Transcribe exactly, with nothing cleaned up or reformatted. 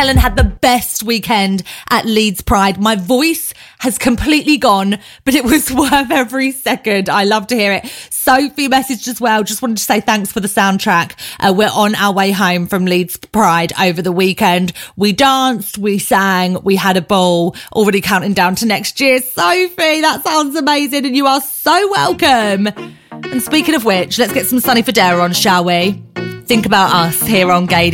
Helen had the best weekend at Leeds Pride. My voice has completely gone, but it was worth every second. I love to hear it. Sophie messaged as well. Just wanted to say thanks for the soundtrack. Uh, we're on our way home from Leeds Pride over the weekend. We danced, we sang, we had a ball, already counting down to next year. Sophie, that sounds amazing and you are so welcome. And speaking of which, let's get some Sonny Fodera on, shall we? Think about us here on Gay